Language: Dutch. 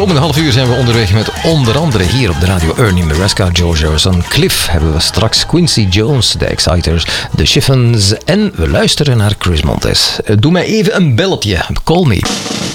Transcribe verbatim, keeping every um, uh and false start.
komende half uur zijn we onderweg met onder andere hier op de radio Ernie Maresca, George Harrison, Cliff hebben we straks, Quincy Jones, The Exciters, The Chiffons en we luisteren naar Chris Montes. Doe mij even een belletje. Call me.